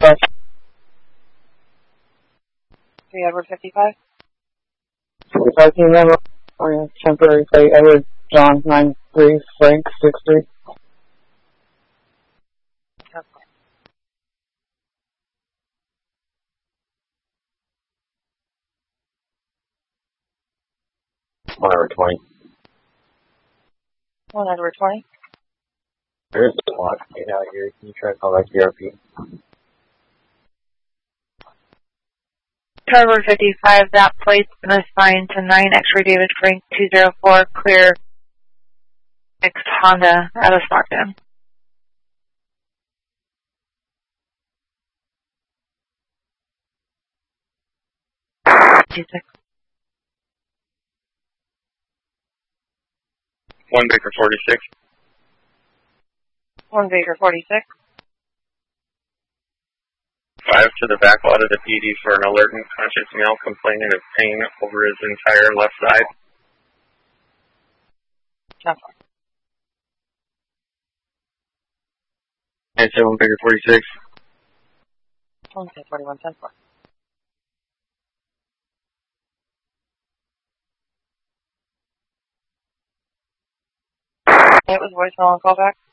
3 Edward 55. 45 team member, temporary plate, Edward John 93, Frank 63. Whatever, 20. 1 Edward 20. There's a lot made out here. Can you try to call back ERP? Edward 55, that plate's been assigned to 9 X-ray David Frank 204, clear mixed Honda out of Stockton. One Baker 46. 1 Baker 46. 5 to the back lot of the PD for an alert and conscious male complaining of pain over his entire left side. 97 Baker 46. 41 10 4. It was voicemail and callback.